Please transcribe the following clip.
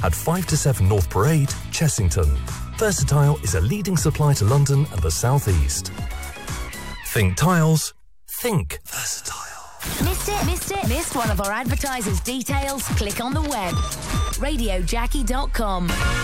at 5 to 7 North Parade, Chessington. Versatile is a leading supplier to London and the South East. Think tiles, think versatile. Missed it? Missed one of our advertisers' details? Click on the web. RadioJackie.com.